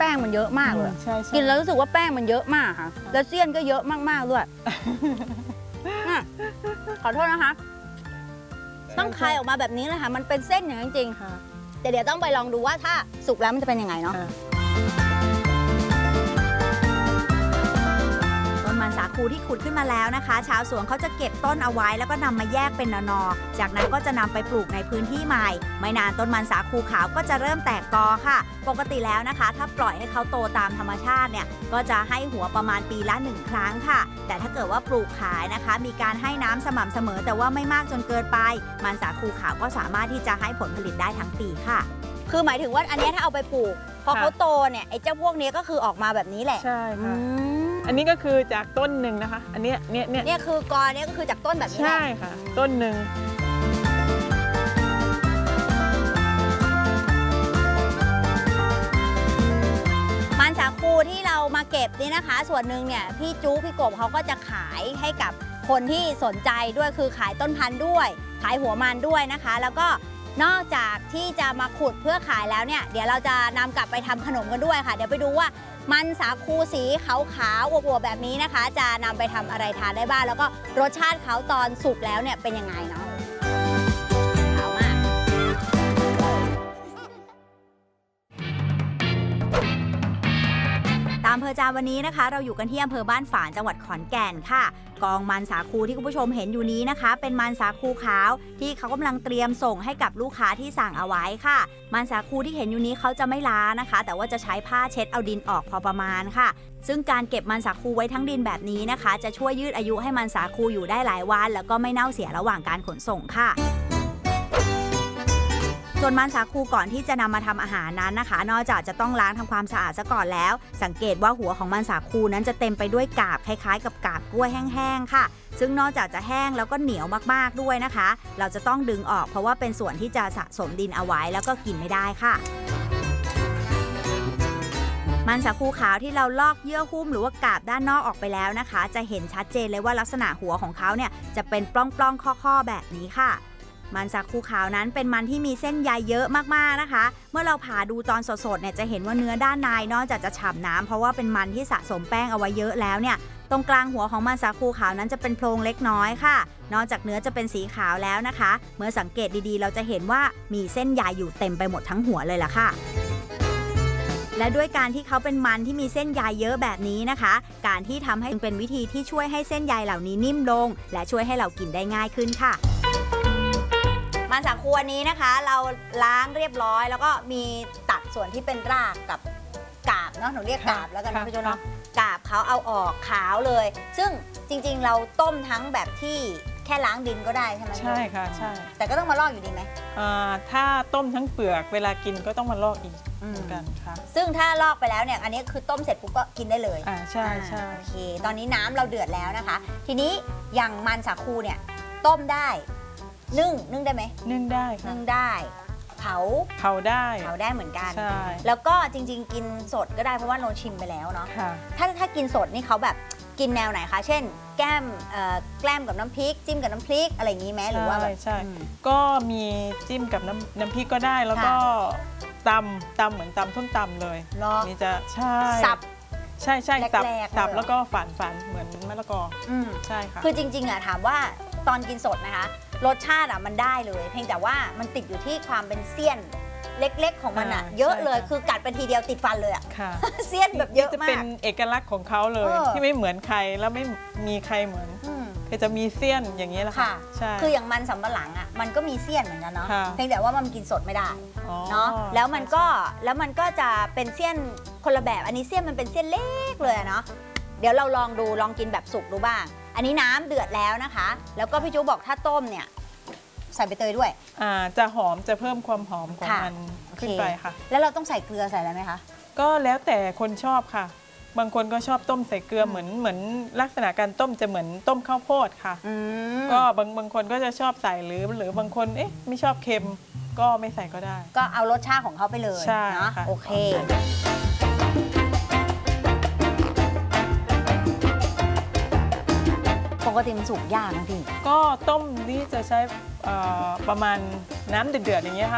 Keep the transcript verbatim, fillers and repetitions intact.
แป้งมันเยอะมากเลยกินแล้วรู้สึกว่าแป้งมันเยอะมากค่ะแล้วเสี้ยนก็เยอะมากๆด้วยขอโทษนะคะต้องคายออกมาแบบนี้เลยค่ะมันเป็นเส้นอย่างจริงๆแต่เดี๋ยวต้องไปลองดูว่าถ้าสุกแล้วมันจะเป็นยังไงเนาะมันสาคูที่ขุดขึ้นมาแล้วนะคะชาวสวนเขาจะเก็บต้นเอาไว้แล้วก็นำมาแยกเป็นนอๆจากนั้นก็จะนำไปปลูกในพื้นที่ใหม่ไม่นานต้นมันสาคูขาวก็จะเริ่มแตกกอค่ะปกติแล้วนะคะถ้าปล่อยให้เขาโตตามธรรมชาติเนี่ยก็จะให้หัวประมาณปีละหนึ่งครั้งค่ะแต่ถ้าเกิดว่าปลูกขายนะคะมีการให้น้ำสม่ำเสมอแต่ว่าไม่มากจนเกินไปมันสาคูขาวก็สามารถที่จะให้ผลผลิตได้ทั้งปีค่ะคือหมายถึงว่าอันนี้ถ้าเอาไปปลูกพอเขาโตเนี่ยไอ้เจ้าพวกนี้ก็คือออกมาแบบนี้แหละใช่ค่ะอันนี้ก็คือจากต้นหนึ่งนะคะอันนี้เนี่ยเนี่ยเนี่ยคือกอเนี่ยก็คือจากต้นแบบนี้ใช่ค่ะต้นหนึ่งมันสาคูที่เรามาเก็บนี่นะคะส่วนหนึ่งเนี่ยพี่จู๊พี่กบเขาก็จะขายให้กับคนที่สนใจด้วยคือขายต้นพันธุ์ด้วยขายหัวมันด้วยนะคะแล้วก็นอกจากที่จะมาขุดเพื่อขายแล้วเนี่ยเดี๋ยวเราจะนำกลับไปทำขนมกันด้วยค่ะเดี๋ยวไปดูว่ามันสาคูสีขาวๆอวบๆแบบนี้นะคะจะนำไปทำอะไรทานได้บ้างแล้วก็รสชาติเขาตอนสุกแล้วเนี่ยเป็นยังไงเนาะขาวมากตามอำเภอจามวันนี้นะคะเราอยู่กันที่อำเภอบ้านฝางจังหวัดขอนแก่นค่ะกองมันสาคูที่คุณผู้ชมเห็นอยู่นี้นะคะเป็นมันสาคูขาวที่เขากำลังเตรียมส่งให้กับลูกค้าที่สั่งเอาไว้ค่ะมันสาคูที่เห็นอยู่นี้เขาจะไม่ล้านะคะแต่ว่าจะใช้ผ้าเช็ดเอาดินออกพอประมาณค่ะซึ่งการเก็บมันสาคูไว้ทั้งดินแบบนี้นะคะจะช่วยยืดอายุให้มันสาคูอยู่ได้หลายวันแล้วก็ไม่เน่าเสียระหว่างการขนส่งค่ะส่วนมันสาคูก่อนที่จะนำมาทำอาหารนั้นนะคะนอกจากจะต้องล้างทำความสะอาดซะก่อนแล้วสังเกตว่าหัวของมันสาคูนั้นจะเต็มไปด้วยกาบคล้ายๆกับกาบกล้วยแห้งๆค่ะซึ่งนอกจากจะแห้งแล้วก็เหนียวมากๆด้วยนะคะเราจะต้องดึงออกเพราะว่าเป็นส่วนที่จะสะสมดินเอาไว้แล้วก็กินไม่ได้ค่ะมันสาคูขาวที่เราลอกเยื่อหุ้มหรือว่ากาบด้านนอกออกไปแล้วนะคะจะเห็นชัดเจนเลยว่าลักษณะหัวของเขาเนี่ยจะเป็นปล้องๆข้อๆแบบนี้ค่ะมันสาคูขาวนั้นเป็นมันที่มีเส้นใยเยอะมากๆนะคะเมื่อเราผ่าดูตอนสดๆเนี่ยจะเห็นว่าเนื้อด้านในนอกจากจะฉ่ำน้ำเพราะว่าเป็นมันที่สะสมแป้งเอาไว้เยอะแล้วเนี่ยตรงกลางหัวของมันสาคูขาวนั้นจะเป็นโพรงเล็กน้อยค่ะนอกจากเนื้อจะเป็นสีขาวแล้วนะคะเมื่อสังเกตดีๆเราจะเห็นว่ามีเส้นใยอยู่เต็มไปหมดทั้งหัวเลยล่ะค่ะและด้วยการที่เขาเป็นมันที่มีเส้นใยเยอะแบบนี้นะคะการที่ทำให้เป็นวิธีที่ช่วยให้เส้นใยเหล่านี้นิ่มลงและช่วยให้เรากินได้ง่ายขึ้นค่ะมันสาคูอันนี้นะคะเราล้างเรียบร้อยแล้วก็มีตัดส่วนที่เป็นรากกับกาบเนาะหนูเรียกกาบแล้วกันนะพี่โจเนาะกาบเขาเอาออกขาวเลยซึ่งจริงๆเราต้มทั้งแบบที่แค่ล้างดินก็ได้ใช่ไหมใช่ค่ะใช่แต่ก็ต้องมาลอกอยู่ดีไหมถ้าต้มทั้งเปลือกเวลากินก็ต้องมาลอกอีกเหมือนกันค่ะซึ่งถ้าลอกไปแล้วเนี่ยอันนี้คือต้มเสร็จปุ๊บก็กินได้เลยอ่าใช่ใช่โอเคตอนนี้น้ำเราเดือดแล้วนะคะทีนี้อย่างมันสาคูเนี่ยต้มได้นึ่งนึ่งได้ไหมนึ่งได้ค่ะนึ่งได้เผาเผาได้เผาได้เหมือนกันใช่แล้วก็จริงๆกินสดก็ได้เพราะว่าโนชิมไปแล้วเนาะถ้าถ้ากินสดนี่เขาแบบกินแนวไหนคะเช่นแก้มแกล้มกับน้ำพริกจิ้มกับน้ำพริกอะไรอย่างนี้ไหมหรือว่าแบบใช่ก็มีจิ้มกับน้ำน้ำพริกก็ได้แล้วก็ตำตำเหมือนตำส้มตำเลยนี่จะใช่สับใช่ใช่สับสับแล้วก็ฝานฝานเหมือนมะละกอใช่ค่ะคือจริงๆอะถามว่าตอนกินสดนะคะรสชาติอะมันได้เลยเพียงแต่ว่ามันติดอยู่ที่ความเป็นเสี้ยนเล็กๆของมันอะเยอะเลยคือกัดเป็นทีเดียวติดฟันเลยอะเสี้ยนแบบเยอะมากจะเป็นเอกลักษณ์ของเขาเลยที่ไม่เหมือนใครแล้วไม่มีใครเหมือนคือจะมีเสี้ยนอย่างนี้แหละค่ะใช่คืออย่างมันสำปะหลังอะมันก็มีเสี้ยนเหมือนกันเนาะเพียงแต่ว่ามันกินสดไม่ได้เนาะแล้วมันก็แล้วมันก็จะเป็นเสี้ยนคนละแบบอันนี้เสี้ยนมันเป็นเสี้ยนเล็กเลยเนาะเดี๋ยวเราลองดูลองกินแบบสุกดูบ้างอันนี้น้ำเดือดแล้วนะคะแล้วก็พี่จูบอกถ้าต้มเนี่ยใส่ใบเตยด้วยอ่าจะหอมจะเพิ่มความหอมของมันขึ้นไปค่ะแล้วเราต้องใส่เกลือใส่อะไรไหมคะก็แล้วแต่คนชอบค่ะบางคนก็ชอบต้มใส่เกลือเหมือนเหมือนลักษณะการต้มจะเหมือนต้มข้าวโพดค่ะก็บางบางคนก็จะชอบใส่หรือหรือบางคนเอ๊ะไม่ชอบเค็มก็ไม่ใส่ก็ได้ก็เอารสชาติของเขาไปเลยนะโอเคปกติมันสุกยากนะพี่ก็ต้มนี่จะใช้ประมาณน้ำเดือดๆอย่างเงี้ยค่ะ